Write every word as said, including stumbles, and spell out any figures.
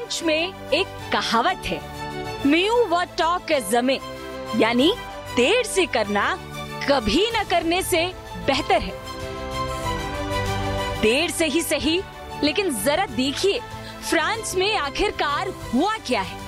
French में एक कहावत है, मियू व टॉक जमे, यानी देर से करना कभी न करने से बेहतर है। देर से ही सही, लेकिन जरा देखिए फ्रांस में आखिरकार हुआ क्या है।